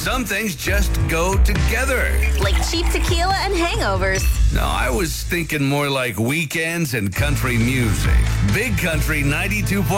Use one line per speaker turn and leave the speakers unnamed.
Some things just go together.
Like cheap tequila and hangovers.
No, I was thinking more like weekends and country music. Big Country 92.